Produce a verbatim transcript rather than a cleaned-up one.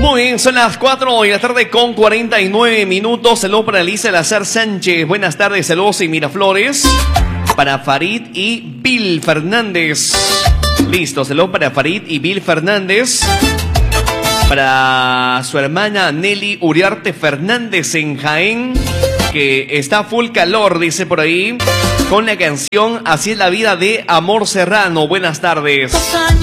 Muy bien, son las cuatro de la tarde con cuarenta y nueve minutos. Saludos para Elisa Lazar Sánchez. Buenas tardes, saludos y Miraflores. Para Farid y Bill Fernández. Listo, saludos para Farid y Bill Fernández. Para su hermana Nelly Uriarte Fernández en Jaén, que está full calor, dice por ahí, con la canción Así es la vida de Amor Serrano. Buenas tardes.